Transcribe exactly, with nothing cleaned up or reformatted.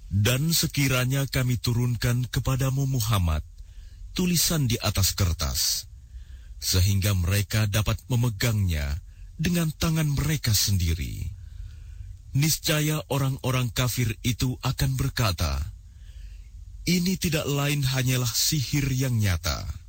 Dan sekiranya kami turunkan kepadamu Muhammad tulisan di atas kertas, sehingga mereka dapat memegangnya dengan tangan mereka sendiri, niscaya orang-orang kafir itu akan berkata, ini tidak lain hanyalah sihir yang nyata.